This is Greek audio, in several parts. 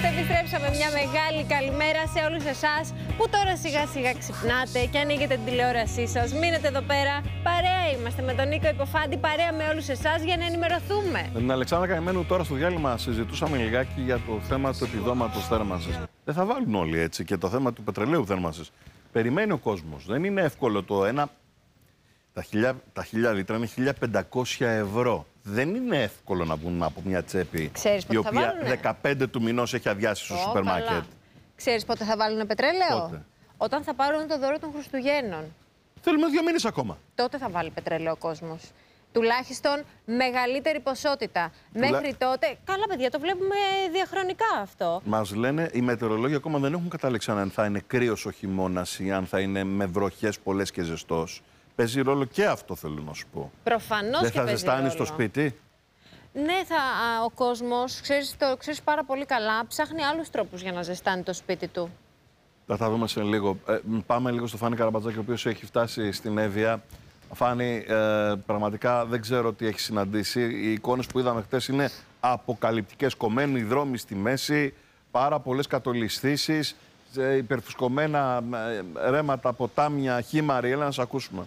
Επιστρέψαμε, μια μεγάλη καλημέρα σε όλους εσάς που τώρα σιγά σιγά ξυπνάτε και ανοίγετε την τηλεόρασή σας. Μείνετε εδώ πέρα, παρέα είμαστε με τον Νίκο Υποφάντη, παρέα με όλους εσάς για να ενημερωθούμε. Με την Αλεξάνδρα Καημένου τώρα στο διάλειμμα συζητούσαμε λιγάκι για το θέμα του επιδόματος θέρμανσης. Δεν θα βάλουν όλοι έτσι και το θέμα του πετρελαίου θέρμανσης. Περιμένει ο κόσμος. Δεν είναι εύκολο το ένα. Τα 1000 λίτρα είναι 1.500 ευρώ. Δεν είναι εύκολο να βγουν από μια τσέπη η οποία 15 του μηνός έχει αδειάσει στο σούπερ μάρκετ. Ξέρεις πότε θα βάλουν πετρέλαιο? Πότε? Όταν θα πάρουν το δώρο των Χριστουγέννων. Θέλουμε 2 μήνες ακόμα. Τότε θα βάλει πετρέλαιο ο κόσμος. Τουλάχιστον μεγαλύτερη ποσότητα. Μέχρι τότε. Καλά, παιδιά, το βλέπουμε διαχρονικά αυτό. Μας λένε, οι μετεωρολόγοι ακόμα δεν έχουν καταλήξει αν θα είναι κρύος ο χειμώνας ή αν θα είναι με βροχές πολλές και ζεστός. Παίζει ρόλο και αυτό, θέλω να σου πω. Προφανώς. Δεν θα ζεστάνει στο σπίτι. Ναι, ο κόσμος, ξέρεις πάρα πολύ καλά, ψάχνει άλλους τρόπους για να ζεστάνει το σπίτι του. Θα τα δούμε σε λίγο. Πάμε λίγο στο Φάνη Καραμπατζάκη, ο οποίος έχει φτάσει στην Εύβοια. Φάνη, πραγματικά δεν ξέρω τι έχει συναντήσει. Οι εικόνες που είδαμε χτες είναι αποκαλυπτικές. Κομμένοι δρόμοι στη μέση, πάρα πολλές κατολισθήσεις, υπερφουσκωμένα ρέματα, ποτάμια, χήμαροι. Έλα να σε ακούσουμε.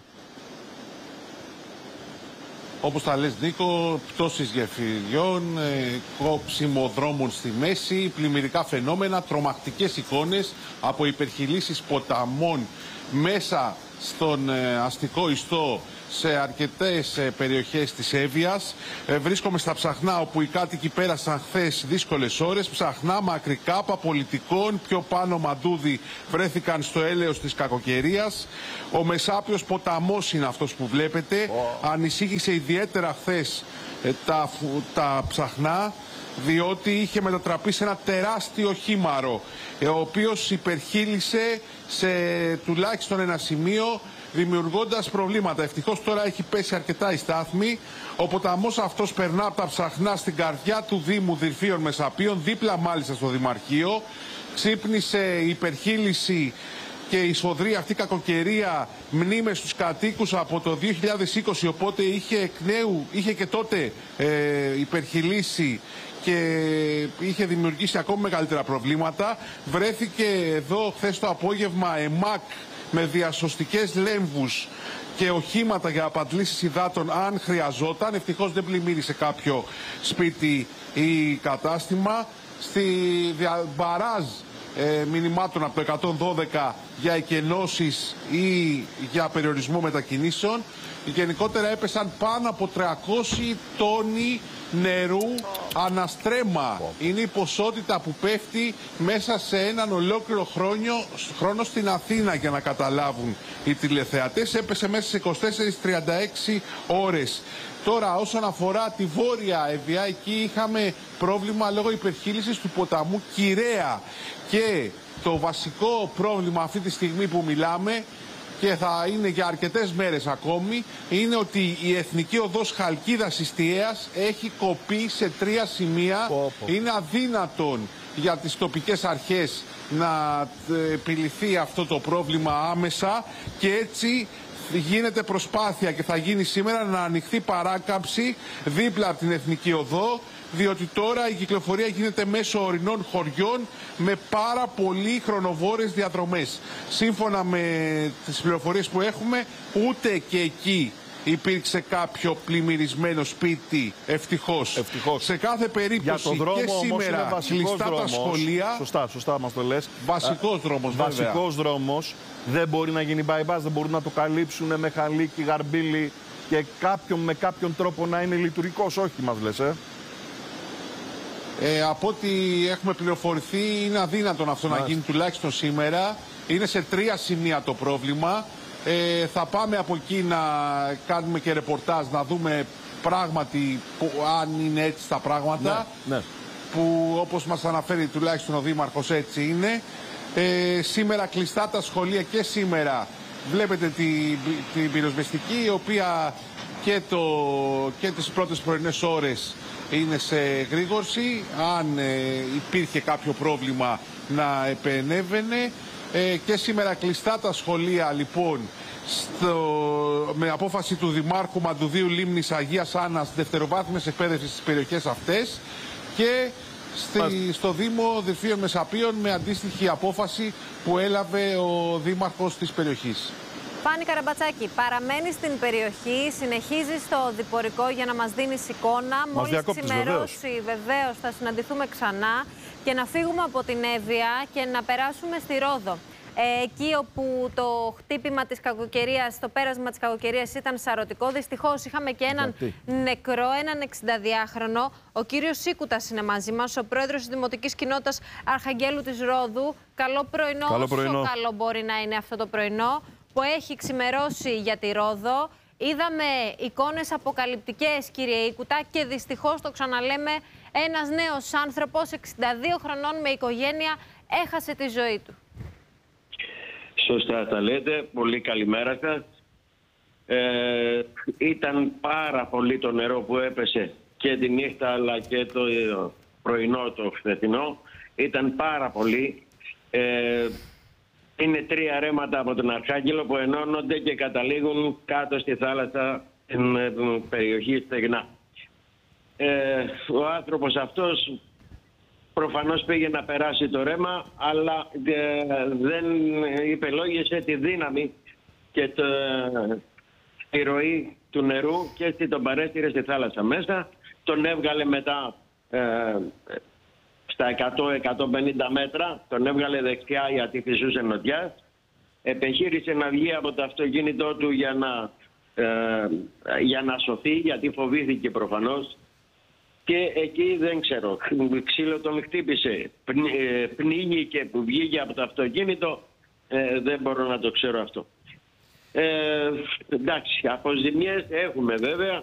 Όπως τα λες, Νίκο, πτώσεις γεφυριών, κόψιμο δρόμων στη μέση, πλημμυρικά φαινόμενα, τρομακτικές εικόνες από υπερχειλήσεις ποταμών μέσα στον αστικό ιστό σε αρκετές περιοχές της Εύβοιας. Βρίσκομαι στα Ψαχνά, όπου οι κάτοικοι πέρασαν χθες δύσκολες ώρες. Ψαχνά, Μακρικάπα, Πολιτικών, πιο πάνω Μαντούδι βρέθηκαν στο έλεος της κακοκαιρίας. Ο Μεσάπιος ποταμός είναι αυτός που βλέπετε. Ανησύχησε ιδιαίτερα χθες τα Ψαχνά, διότι είχε μετατραπεί σε ένα τεράστιο χήμαρο, ο οποίος υπερχείλησε σε τουλάχιστον ένα σημείο, δημιουργώντας προβλήματα. Ευτυχώς τώρα έχει πέσει αρκετά η στάθμη. Ο ποταμός αυτός περνά από τα Ψαχνά στην καρδιά του Δήμου Δυρφίων Μεσαπίων, δίπλα μάλιστα στο Δημαρχείο. Ξύπνησε η υπερχείληση και η σφοδρή αυτή κακοκαιρία μνήμες στους κατοίκους από το 2020, οπότε είχε εκ νέου, είχε και τότε υπερχειλήσει και είχε δημιουργήσει ακόμη μεγαλύτερα προβλήματα. Βρέθηκε εδώ χθες το απόγευμα ΕΜΑΚ με διασωστικές λέμβους και οχήματα για απαντλήσεις υδάτων αν χρειαζόταν. Ευτυχώς δεν πλημμύρισε κάποιο σπίτι ή κατάστημα. Στη μπαράζ μηνυμάτων από το 112 για εκενώσεις ή για περιορισμό μετακινήσεων. Γενικότερα έπεσαν πάνω από 300 τόνοι νερού αναστρέμα. Είναι η ποσότητα που πέφτει μέσα σε έναν ολόκληρο χρόνο στην Αθήνα, για να καταλάβουν οι τηλεθεατές. Έπεσε μέσα σε 24-36 ώρες. Τώρα, όσον αφορά τη Βόρεια Εύβοια, εκεί είχαμε πρόβλημα λόγω υπερχείλησης του ποταμού Κυραία. Και το βασικό πρόβλημα αυτή τη στιγμή που μιλάμε, και θα είναι για αρκετές μέρες ακόμη, είναι ότι η Εθνική Οδός Χαλκίδας-Ιστιαίας έχει κοπεί σε 3 σημεία. Είναι αδύνατον για τις τοπικές αρχές να επιληθεί αυτό το πρόβλημα άμεσα και έτσι γίνεται προσπάθεια και θα γίνει σήμερα να ανοιχθεί παράκαμψη δίπλα από την Εθνική Οδό, διότι τώρα η κυκλοφορία γίνεται μέσω ορεινών χωριών με πάρα πολύ χρονοβόρες διαδρομές. Σύμφωνα με τις πληροφορίες που έχουμε, ούτε και εκεί υπήρξε κάποιο πλημμυρισμένο σπίτι, ευτυχώς. Σε κάθε περίπτωση για το δρόμο, και σήμερα κλειστά τα σχολεία. Σωστά μας το λες. Βασικός δρόμος, βέβαια. Βασικός δρόμος. Δεν μπορεί να γίνει bypass, δεν μπορούν να το καλύψουν με χαλίκι, γαρμπίλι και με κάποιον τρόπο να είναι λειτουργικός. Όχι, μας λες, Από ό,τι έχουμε πληροφορηθεί, είναι αδύνατον αυτό να γίνει τουλάχιστον σήμερα. Είναι σε 3 σημεία το πρόβλημα. Θα πάμε από εκεί να κάνουμε και ρεπορτάζ, να δούμε πράγματι αν είναι έτσι τα πράγματα. Ναι. Που όπως μας αναφέρει τουλάχιστον ο Δήμαρχος, έτσι είναι. Σήμερα κλειστά τα σχολεία και σήμερα. Βλέπετε την πυροσβεστική, η οποία και τις πρώτες πρωινές ώρες είναι σε γρήγορση. Αν υπήρχε κάποιο πρόβλημα να επενέβαινε. Και σήμερα κλειστά τα σχολεία, λοιπόν, με απόφαση του Δημάρχου Μαντουδίου Λίμνης Αγίας Άννας, δευτεροβάθμιας εκπαίδευσης στις περιοχές αυτές. Και στο Δήμο Δελφίων Μεσαπίων με αντίστοιχη απόφαση που έλαβε ο δήμαρχος της περιοχής. Φάνη Καραμπατσάκη, παραμένει στην περιοχή, συνεχίζει στο διπορικό για να μας δίνεις εικόνα. Μόλις ξημερώσει, βεβαίως, θα συναντηθούμε ξανά και να φύγουμε από την Εύβοια και να περάσουμε στη Ρόδο. Εκεί όπου το χτύπημα της κακοκαιρίας, το πέρασμα της κακοκαιρίας ήταν σαρωτικό. Δυστυχώς είχαμε και έναν νεκρό, έναν 62χρονο. Ο κύριος Σίκουτας είναι μαζί μας, ο πρόεδρος της Δημοτικής Κοινότητας Αρχαγγέλου της Ρόδου. Καλό πρωινό, όσο καλό μπορεί να είναι αυτό το πρωινό, που έχει ξημερώσει για τη Ρόδο. Είδαμε εικόνες αποκαλυπτικές, κύριε Ίκουτα, και δυστυχώς, το ξαναλέμε, ένας νέος άνθρωπος, 62 χρονών με οικογένεια, έχασε τη ζωή του. Σωστά τα λέτε. Πολύ καλημέρα σας. Ήταν πάρα πολύ το νερό που έπεσε και τη νύχτα αλλά και το πρωινό, το χθεσινό. Ήταν πάρα πολύ. Είναι 3 ρέματα από τον Αρχάγγελο που ενώνονται και καταλήγουν κάτω στη θάλασσα, στην περιοχή Στεγνά. Ο άνθρωπος αυτός προφανώς πήγε να περάσει το ρέμα, αλλά δεν υπελόγισε τη δύναμη και τη ροή του νερού και τον παρέστηρε στη θάλασσα μέσα. Τον έβγαλε μετά στα 100-150 μέτρα, τον έβγαλε δεξιά γιατί φυσούσε νοτιάς. Επιχείρησε να βγει από το αυτοκίνητό του για να σωθεί, γιατί φοβήθηκε προφανώς. Και εκεί δεν ξέρω, ξύλο τον χτύπησε, πνίγηκε που βγήκε από το αυτοκίνητο, δεν μπορώ να το ξέρω αυτό. Εντάξει, αποζημιές έχουμε βέβαια,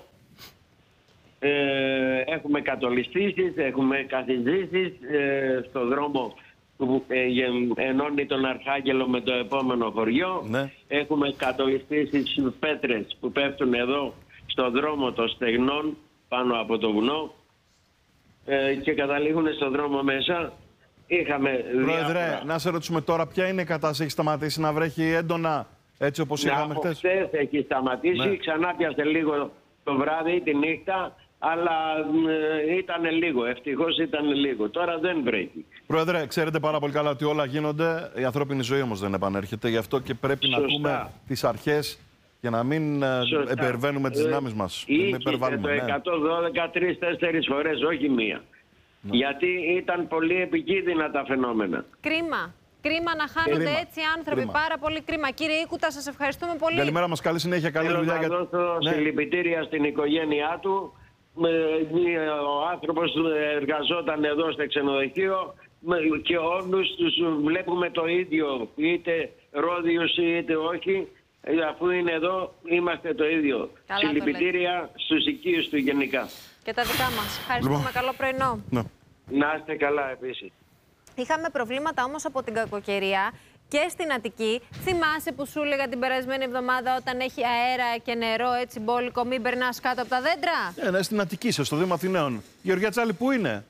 έχουμε κατολιστήσεις, έχουμε καθιζήσεις στο δρόμο που ενώνει τον Αρχάγγελο με το επόμενο χωριό. Ναι. Έχουμε κατολιστήσεις πέτρες που πέφτουν εδώ στο δρόμο των Στεγνών πάνω από το βουνό. Και καταλήγουν στον δρόμο μέσα. Είχαμε Πρόεδρε, να σε ρωτήσουμε τώρα, ποια είναι η κατάσταση, έχει σταματήσει να βρέχει έντονα έτσι όπως είχαμε χτες? Χτες έχει σταματήσει, ναι. Ξανά πιάσε λίγο το βράδυ, τη νύχτα, αλλά ήταν λίγο, ευτυχώς ήταν λίγο. Τώρα δεν βρέχει. Πρόεδρε, ξέρετε πάρα πολύ καλά ότι όλα γίνονται, η ανθρώπινη ζωή όμως δεν επανέρχεται, γι' αυτό και πρέπει να ακούμε τις αρχές για να μην υπερβαίνουμε τις δυνάμεις μας. Είχε το 112 3-4 φορές, όχι μία. Ναι. Γιατί ήταν πολύ επικίνδυνα τα φαινόμενα. Κρίμα. Κρίμα να χάνονται έτσι άνθρωποι. Πάρα πολύ κρίμα. Κύριε Ίκουτα, σας ευχαριστούμε πολύ. Καλημέρα μας, καλή συνέχεια, καλή δουλειά. Θέλω να δώσω συλληπιτήρια στην οικογένειά του. Ο άνθρωπος εργαζόταν εδώ στο ξενοδοχείο και όλους τους βλέπουμε το ίδιο, είτε Ρόδιους είτε όχι. Αφού είναι εδώ, είμαστε το ίδιο. Συλληπιτήρια στους οικείους του γενικά. Και τα δικά μας. Ευχαριστούμε. Καλό πρωινό. Να είστε καλά επίσης. Είχαμε προβλήματα όμως από την κακοκαιρία και στην Αττική. Θυμάσαι που σου έλεγα την περασμένη εβδομάδα, όταν έχει αέρα και νερό έτσι μπόλικο, μην περνάς κάτω από τα δέντρα? Ναι, στην Αττική, στο Δήμο Αθηναίων. Γεωργία Τσάλη, πού είναι?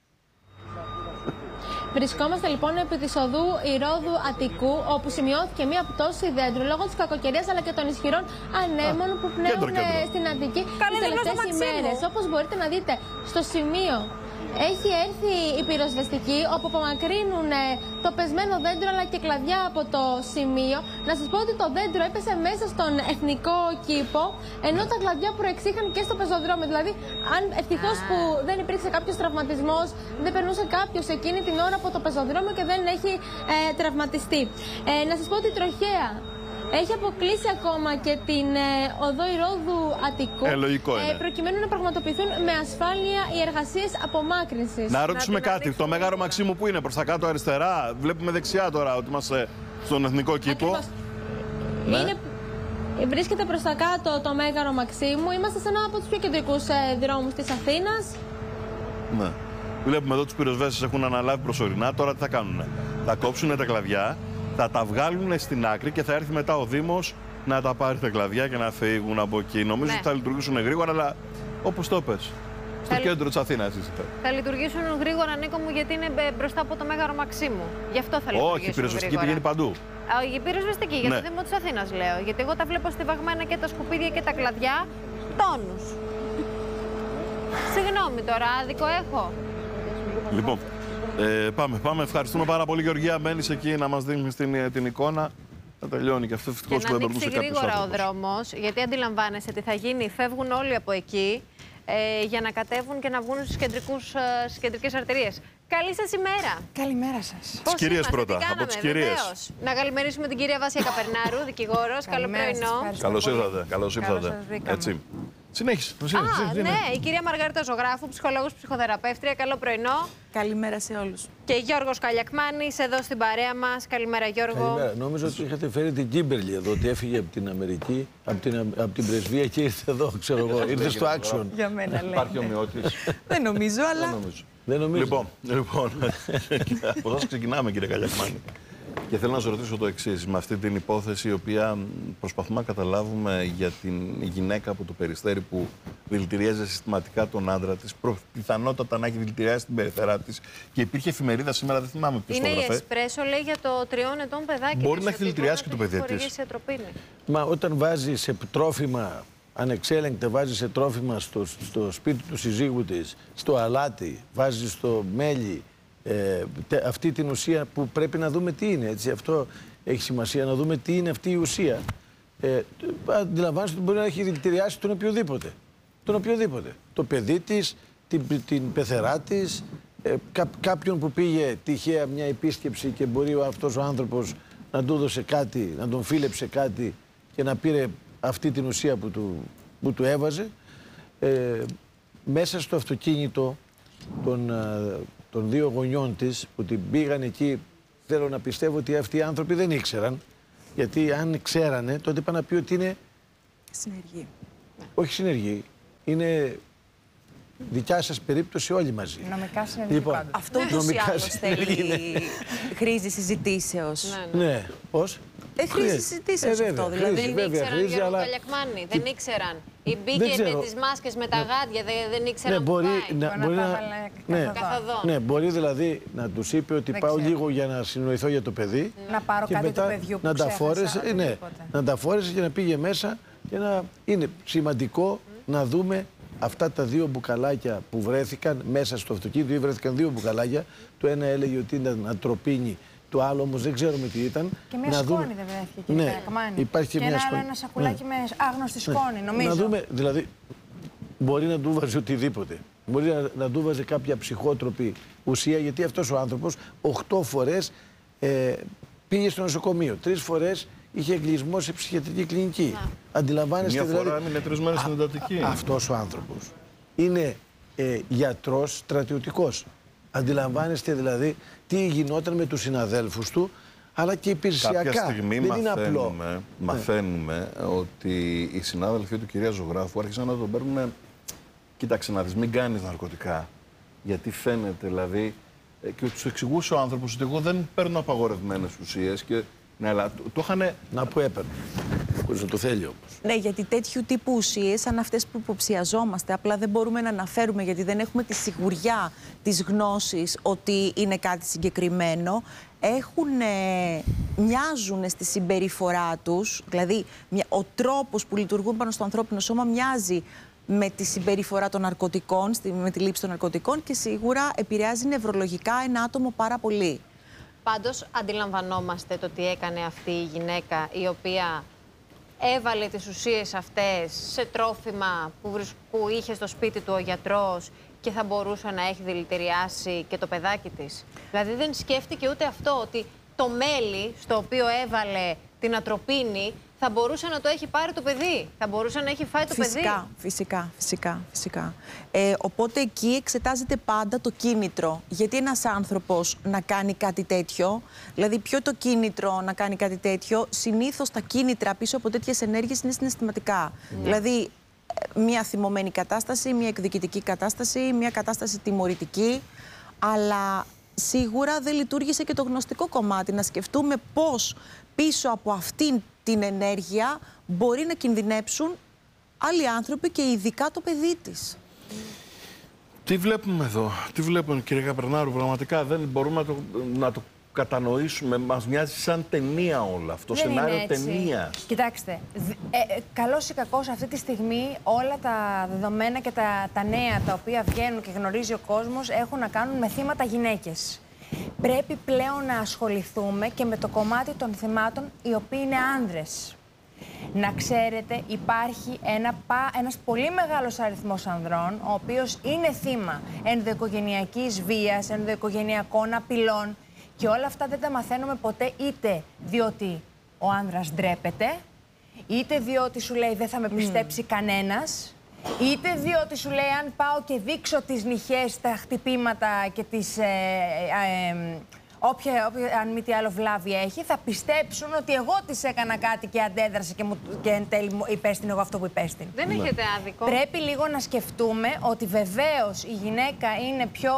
Βρισκόμαστε λοιπόν επί της οδού Ηρόδου Αττικού, όπου σημειώθηκε μία πτώση δέντρου λόγω της κακοκαιρίας αλλά και των ισχυρών ανέμων που πνέουν στην Αττική τις τελευταίες ημέρες. Όπως μπορείτε να δείτε στο σημείο, έχει έρθει η πυροσβεστική, όπου απομακρύνουν το πεσμένο δέντρο αλλά και κλαδιά από το σημείο. Να σας πω ότι το δέντρο έπεσε μέσα στον εθνικό κήπο, ενώ τα κλαδιά προεξήχαν και στο πεζοδρόμιο. Δηλαδή, αν ευτυχώς που δεν υπήρξε κάποιος τραυματισμός, δεν περνούσε κάποιος εκείνη την ώρα από το πεζοδρόμιο και δεν έχει τραυματιστεί. Να σας πω ότι η τροχέα έχει αποκλείσει ακόμα και την οδό Ηρόδου Αττικού, προκειμένου να πραγματοποιηθούν με ασφάλεια οι εργασίες απομάκρυνσης. Να ρωτήσουμε κάτι. Το Μέγαρο Μαξίμου που είναι, προς τα κάτω αριστερά? Βλέπουμε δεξιά τώρα ότι είμαστε στον εθνικό κήπο. Ναι. Βρίσκεται προς τα κάτω το Μέγαρο Μαξίμου. Είμαστε σε ένα από τους πιο κεντρικούς δρόμους της Αθήνας. Ναι. Βλέπουμε εδώ τους πυροσβέστες έχουν αναλάβει προσωρινά. Τώρα τι θα κάνουνε? Θα κόψουν τα κλαδιά, θα τα βγάλουν στην άκρη και θα έρθει μετά ο Δήμος να τα πάρει τα κλαδιά και να φύγουν από εκεί. Νομίζω ότι θα λειτουργήσουν γρήγορα, αλλά όπως το πες, στο κέντρο της Αθήνας είστε. Θα λειτουργήσουν γρήγορα, Νίκο μου, γιατί είναι μπροστά από το Μέγαρο Μαξίμου. Γι' αυτό θα λειτουργήσουν. Όχι, η πυροσβεστική πηγαίνει παντού. Η πυροσβεστική για το Δήμο της Αθήνας, λέω. Γιατί εγώ τα βλέπω στιβαγμένα και τα σκουπίδια και τα κλαδιά. Τόνους. Συγγνώμη τώρα, άδικο έχω? Λοιπόν, πάμε. Ευχαριστούμε πάρα πολύ, Γεωργία. Μένεις εκεί να μας δίνεις την εικόνα. Θα τελειώνει και αυτό ευτυχώς που δεν περνούσε κάποιος άνθρωπος. Και να ανοίξει γρήγορα ο δρόμος, γιατί αντιλαμβάνεσαι τι θα γίνει. Φεύγουν όλοι από εκεί για να κατέβουν και να βγουν στις κεντρικές αρτηρίες. Καλή σας ημέρα. Καλημέρα σας. Τις κυρίες πρώτα, από τις κυρίες. Να καλημερίσουμε την κυρία Βάσια Καπερνάρου, δικηγόρος. Καλό πρωινό. Καλώς ήρθατε. Έτσι. Συνέχισε. Ναι, η κυρία Μαργαρίτα Ζωγράφου, ψυχολόγος, ψυχοθεραπεύτρια. Καλό πρωινό. Καλημέρα σε όλους. Και Γιώργος Καλιακμάνης εδώ στην παρέα μας. Καλημέρα, Γιώργο. Καλημέρα. Νόμιζα ότι είχατε φέρει την Κίμπερλι εδώ, ότι έφυγε από την Αμερική, από την πρεσβεία και ήρθε εδώ, ξέρω εγώ. Ήρθε στο Action. Για μένα λέει. Υπάρχει ομοιότης. Δεν νομίζω, αλλά. Δεν νομίζω. Λοιπόν, από εδώ ξεκινάμε, κύριε Καλιακμάνη. Και θέλω να σας ρωτήσω το εξής. Με αυτή την υπόθεση, η οποία προσπαθούμε να καταλάβουμε για την γυναίκα από το Περιστέρι που δηλητηρίαζε συστηματικά τον άντρα της, πιθανότατα να έχει δηλητηριάσει την περιφερά της, και υπήρχε εφημερίδα σήμερα, δεν θυμάμαι ποιος το έγραφε. Είναι η Εσπρέσο, λέει, για το 3 ετών παιδάκι. Μπορεί να έχει δηλητηριάσει και το παιδί της. Μα όταν βάζει σε τρόφιμα, ανεξέλεγκτα βάζει σε τρόφιμα στο σπίτι του συζύγου της, στο αλάτι, βάζει στο μέλι, αυτή την ουσία που πρέπει να δούμε τι είναι, έτσι, αυτό έχει σημασία, να δούμε τι είναι αυτή η ουσία. Αντιλαμβάνεστε ότι μπορεί να έχει δηλητηριάσει τον οποιοδήποτε. Το παιδί της, την πεθερά της, κάποιον που πήγε τυχαία μια επίσκεψη και μπορεί αυτός ο άνθρωπος να του έδωσε κάτι, να τον φίλεψε κάτι και να πήρε αυτή την ουσία που του έβαζε. Μέσα στο αυτοκίνητο των δύο γονιών της που την πήγαν εκεί, θέλω να πιστεύω ότι αυτοί οι άνθρωποι δεν ήξεραν, γιατί αν ξέρανε τότε είπαν να πει ότι είναι συνεργή. Όχι συνεργή, είναι δικιά σας περίπτωση όλοι μαζί. Νομικά συνεργή πάντα. Αυτό ούτως ή άλλως θέλει, χρήζει συζητήσεως. Ναι, πώς? Χρήζει συζητήσεως αυτό, δηλαδή. Δεν ήξεραν, Γιώργο Καλιακμάνη, δεν ήξεραν. Ή μπήκε με τις μάσκες με τα γάντια, δεν ήξεραν που πάει. Μπορεί δηλαδή να τους είπε ότι πάω λίγο για να συνοηθώ για το παιδί. Να πάρω κάτι του παιδιού που ξέχασα. Να τα φόρεσε και να πήγε μέσα. Και είναι σημαντικό να δούμε αυτά τα δύο μπουκαλάκια που βρέθηκαν μέσα στο αυτοκίνητο. Βρέθηκαν δύο μπουκαλάκια. Το ένα έλεγε ότι ήταν ατροπίνη, το άλλο όμως δεν ξέρουμε τι ήταν. Και μια σκόνη δεν βρέθηκε, κύριε Καλιακμάνη. Υπάρχει και μια σκόνη. Ένα σακουλάκι με άγνωστη σκόνη, νομίζω. Να δούμε, δηλαδή, μπορεί να του βάζει οτιδήποτε. Μπορεί να του βάζει κάποια ψυχότροπη ουσία, γιατί αυτός ο άνθρωπος 8 φορές πήγε στο νοσοκομείο. 3 φορές είχε εγκλεισμό σε ψυχιατρική κλινική. Αντιλαμβάνεστε, μια φορά έμεινε 3 μέρες στην εντατική. Αυτός ο άνθρωπος είναι γιατρός στρατιωτικός. Αντιλαμβάνεστε δηλαδή τι γινόταν με τους συναδέλφους του, αλλά και υπηρεσιακά. Κάποια στιγμή δεν είναι απλό. μαθαίνουμε ότι οι συνάδελφοι του κυρία Ζωγράφου άρχισαν να τον παίρνουν. Κοίταξε να δεις, μην κάνεις ναρκωτικά. Γιατί φαίνεται δηλαδή. Και τους εξηγούσε ο άνθρωπος ότι εγώ δεν παίρνω απαγορευμένες ουσίες. Ναι, αλλά το είχαν. Να που έπαιρνε. Χωρίς να το θέλει όμως. Ναι, γιατί τέτοιου τύπου ουσίες, σαν αυτές που υποψιαζόμαστε, απλά δεν μπορούμε να αναφέρουμε γιατί δεν έχουμε τη σιγουριά της γνώσης ότι είναι κάτι συγκεκριμένο. Μοιάζουν στη συμπεριφορά τους, δηλαδή ο τρόπος που λειτουργούν πάνω στο ανθρώπινο σώμα μοιάζει με τη συμπεριφορά των ναρκωτικών, με τη λήψη των ναρκωτικών και σίγουρα επηρεάζει νευρολογικά ένα άτομο πάρα πολύ. Πάντως αντιλαμβανόμαστε το τι έκανε αυτή η γυναίκα η οποία έβαλε τις ουσίες αυτές σε τρόφιμα που είχε στο σπίτι του ο γιατρός και θα μπορούσε να έχει δηλητηριάσει και το παιδάκι της. Δηλαδή δεν σκέφτηκε ούτε αυτό, ότι το μέλι στο οποίο έβαλε την ατροπίνη θα μπορούσε να το έχει πάρει το παιδί, θα μπορούσε να έχει φάει το παιδί. Φυσικά. Οπότε εκεί εξετάζεται πάντα το κίνητρο. Γιατί ένας άνθρωπος να κάνει κάτι τέτοιο, δηλαδή ποιο το κίνητρο να κάνει κάτι τέτοιο, συνήθως τα κίνητρα πίσω από τέτοιες ενέργειες είναι συναισθηματικά. Δηλαδή μια θυμωμένη κατάσταση, μια εκδικητική κατάσταση, μια κατάσταση τιμωρητική, αλλά σίγουρα δεν λειτουργήσε και το γνωστικό κομμάτι. Να σκεφτούμε πώς πίσω από αυτήν την ενέργεια μπορεί να κινδυνέψουν άλλοι άνθρωποι και ειδικά το παιδί της. Τι βλέπουμε εδώ, τι βλέπουμε, κύριε Καπερνάρου, πραγματικά δεν μπορούμε να το κατανοήσουμε, μας μοιάζει σαν ταινία όλο αυτό, σενάριο ταινίας. Κοιτάξτε, καλώς ή κακώς αυτή τη στιγμή όλα τα δεδομένα και τα νέα τα οποία βγαίνουν και γνωρίζει ο κόσμος έχουν να κάνουν με θύματα γυναίκες. Πρέπει πλέον να ασχοληθούμε και με το κομμάτι των θυμάτων οι οποίοι είναι άνδρες. Να ξέρετε, υπάρχει ένας πολύ μεγάλος αριθμός ανδρών, ο οποίος είναι θύμα ενδοοικογενειακής βίας, ενδοοικογενειακών απειλών και όλα αυτά δεν τα μαθαίνουμε ποτέ, είτε διότι ο άνδρας ντρέπεται, είτε διότι σου λέει δεν θα με πιστέψει κανένας, είτε διότι σου λέει αν πάω και δείξω τις νυχές, τα χτυπήματα και τις... Όποια, αν μη τι άλλο βλάβη έχει, θα πιστέψουν ότι εγώ της έκανα κάτι και αντέδρασε και εν τέλει υπέστην εγώ αυτό που υπέστην. Δεν έχετε άδικο. Πρέπει λίγο να σκεφτούμε ότι βεβαίως η γυναίκα είναι πιο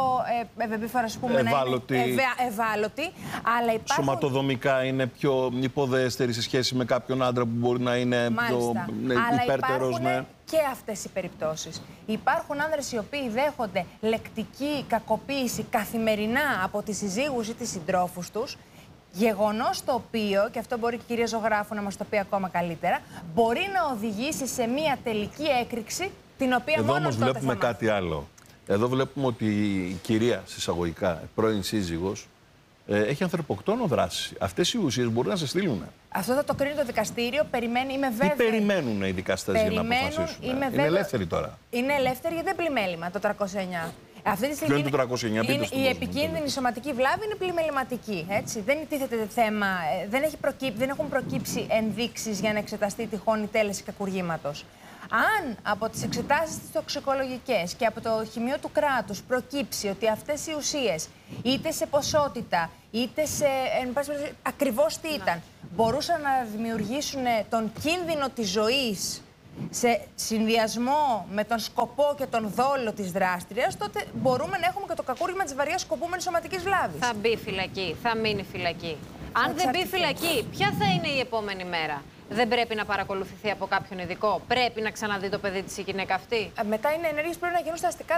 ευάλωτη, αλλά υπάρχουν... Σωματοδομικά είναι πιο υποδέστερη σε σχέση με κάποιον άντρα που μπορεί να είναι πιο υπέρτερος. Και αυτές οι περιπτώσεις. Υπάρχουν άνδρες οι οποίοι δέχονται λεκτική κακοποίηση καθημερινά από τις συζύγους ή τις συντρόφους τους, γεγονός το οποίο, και αυτό μπορεί και η κυρία Ζωγράφου να μας το πει ακόμα καλύτερα, μπορεί να οδηγήσει σε μια τελική έκρηξη την οποία εδώ μόνο όμως τότε βλέπουμε θα κάτι άλλο. Εδώ βλέπουμε ότι η κυρία, συσσαγωγικά, πρώην σύζυγος, έχει ανθρωποκτόνο δράση. Αυτές οι ουσίες μπορούν να σε στείλουν. Αυτό θα το κρίνει το δικαστήριο. Περιμένει, είμαι βέβαιη. Τι περιμένουν οι δικαστές για να αποφασίσουν? Είναι ελεύθεροι τώρα. Είναι ελεύθεροι γιατί δεν πλημέλημα το 309. Αυτή τη στιγμή ποιο είναι το 309, πείτε στο η επικίνδυνη σωματική βλάβη είναι πλημεληματική. Έτσι. Δεν τίθεται θέμα, δεν έχουν προκύψει ενδείξεις για να εξεταστεί τυχόν η τέλεση κακουργήματος. Αν από τις εξετάσεις τις τοξικολογικές και από το χημείο του κράτους προκύψει ότι αυτές οι ουσίες, είτε σε ποσότητα, είτε σε ακριβώς τι ήταν, μπορούσαν να δημιουργήσουν τον κίνδυνο της ζωής σε συνδυασμό με τον σκοπό και τον δόλο της δράστριας, τότε μπορούμε να έχουμε και το κακούργημα της βαριάς σκοπούμενης σωματικής βλάβης. Θα μπει φυλακή, θα μείνει φυλακή. Αν δεν μπει φυλακή, ποια θα είναι η επόμενη μέρα? Δεν πρέπει να παρακολουθηθεί από κάποιον ειδικό? Πρέπει να ξαναδεί το παιδί της η γυναίκα αυτή? Μετά είναι ενέργειες που πρέπει να γίνουν στα αστικά